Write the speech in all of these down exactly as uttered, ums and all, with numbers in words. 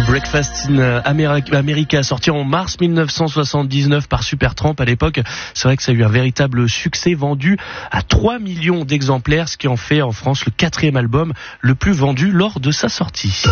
Breakfast in America, sorti en mars mille neuf cent soixante-dix-neuf par Supertramp. À l'époque, c'est vrai que ça a eu un véritable succès, vendu à trois millions d'exemplaires, ce qui en fait en France le quatrième album le plus vendu lors de sa sortie.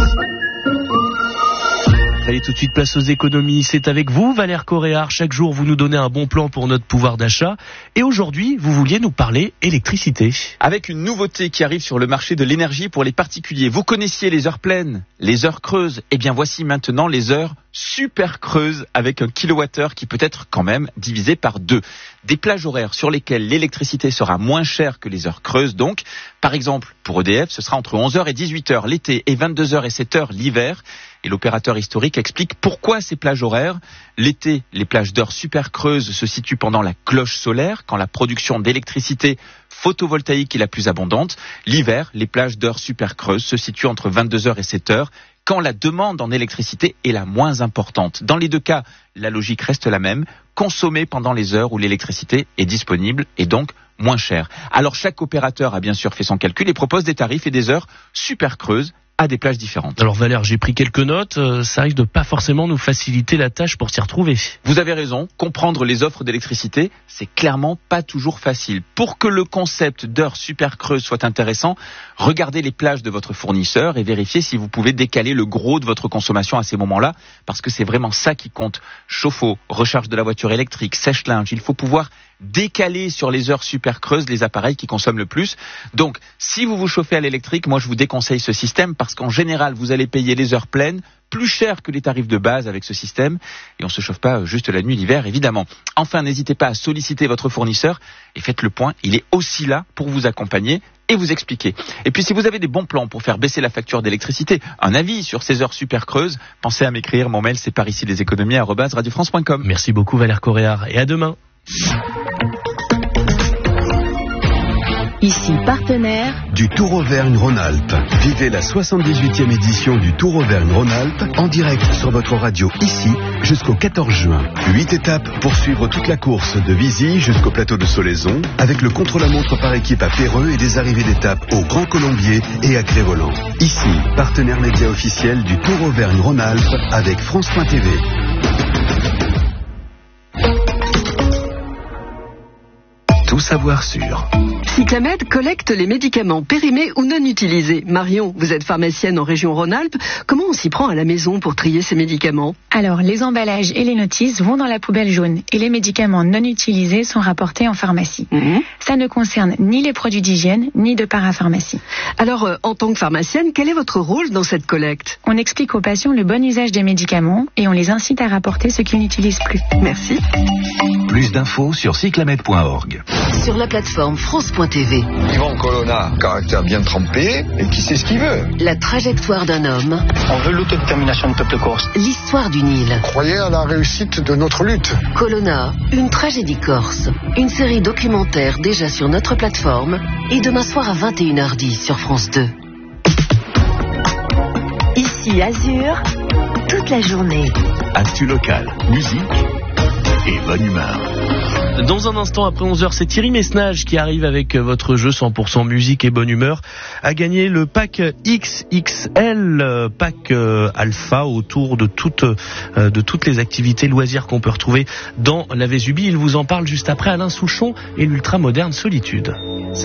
Allez, tout de suite, place aux économies. C'est avec vous, Valère Coréard. Chaque jour, vous nous donnez un bon plan pour notre pouvoir d'achat. Et aujourd'hui, vous vouliez nous parler électricité. Avec une nouveauté qui arrive sur le marché de l'énergie pour les particuliers. Vous connaissiez les heures pleines, les heures creuses. Eh bien, voici maintenant les heures super creuses avec un kilowattheure qui peut être quand même divisé par deux. Des plages horaires sur lesquelles l'électricité sera moins chère que les heures creuses. Donc, par exemple, pour E D F, ce sera entre onze heures et dix-huit heures l'été et vingt-deux heures et sept heures l'hiver. Et l'opérateur historique explique pourquoi ces plages horaires. L'été, les plages d'heures super creuses se situent pendant la cloche solaire, quand la production d'électricité photovoltaïque est la plus abondante. L'hiver, les plages d'heures super creuses se situent entre vingt-deux heures et sept heures, quand la demande en électricité est la moins importante. Dans les deux cas, la logique reste la même, consommer pendant les heures où l'électricité est disponible et donc moins chère. Alors chaque opérateur a bien sûr fait son calcul et propose des tarifs et des heures super creuses à des plages différentes. Alors Valère, j'ai pris quelques notes, euh, ça risque de pas forcément nous faciliter la tâche pour s'y retrouver. Vous avez raison, comprendre les offres d'électricité, c'est clairement pas toujours facile. Pour que le concept d'heures super creuses soit intéressant, regardez les plages de votre fournisseur et vérifiez si vous pouvez décaler le gros de votre consommation à ces moments-là, parce que c'est vraiment ça qui compte. Chauffe-eau, recharge de la voiture électrique, sèche-linge, il faut pouvoir décaler sur les heures super creuses les appareils qui consomment le plus. Donc, si vous vous chauffez à l'électrique, moi je vous déconseille ce système parce qu'en général, vous allez payer les heures pleines plus cher que les tarifs de base avec ce système et on ne se chauffe pas juste la nuit l'hiver, évidemment. Enfin, n'hésitez pas à solliciter votre fournisseur et faites le point, il est aussi là pour vous accompagner et vous expliquer. Et puis si vous avez des bons plans pour faire baisser la facture d'électricité, un avis sur ces heures super creuses, pensez à m'écrire, mon mail c'est par ici les économies arobase radio france point com. Merci beaucoup Valère Coréard et à demain. Ici partenaire du Tour Auvergne-Rhône-Alpes. Vivez la soixante-dix-huitième édition du Tour Auvergne-Rhône-Alpes en direct sur votre radio ici jusqu'au quatorze juin. Huit étapes pour suivre toute la course de Vizy jusqu'au plateau de Solaison avec le contre-la-montre par équipe à Péreux et des arrivées d'étapes au Grand Colombier et à Crévolant. Ici, partenaire média officiel du Tour Auvergne-Rhône-Alpes avec France point T V. Tout savoir sur Cyclamed collecte les médicaments périmés ou non utilisés. Marion, vous êtes pharmacienne en région Rhône-Alpes. Comment on s'y prend à la maison pour trier ces médicaments ? Alors, les emballages et les notices vont dans la poubelle jaune et les médicaments non utilisés sont rapportés en pharmacie. Mmh. Ça ne concerne ni les produits d'hygiène, ni de parapharmacie. Alors, euh, en tant que pharmacienne, quel est votre rôle dans cette collecte ? On explique aux patients le bon usage des médicaments et on les incite à rapporter ce qu'ils n'utilisent plus. Merci. Plus d'infos sur cyclamed point org. Sur la plateforme France point T V. Yvon Colonna, caractère bien trempé, et qui sait ce qu'il veut. La trajectoire d'un homme. On veut l'autodétermination du peuple corse. L'histoire du Nil. Croyez à la réussite de notre lutte. Colonna, une tragédie corse. Une série documentaire déjà sur notre plateforme et demain soir à vingt et une heures dix sur France deux. Ici Azur, toute la journée. Actu local, musique et bonne humeur. Dans un instant, après onze heures, c'est Thierry Messnage qui arrive avec votre jeu cent pour cent musique et bonne humeur à gagner le pack X X L, pack alpha autour de toutes, de toutes les activités loisirs qu'on peut retrouver dans la Vésubie. Il vous en parle juste après Alain Souchon et l'ultra moderne Solitude.